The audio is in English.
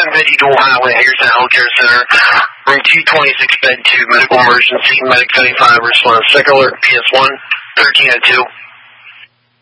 750 Dual Highway, Hagerstown Healthcare Center. Room 226, bed 2, medical emergency, medic 75, response. Second alert, PS1, 1302.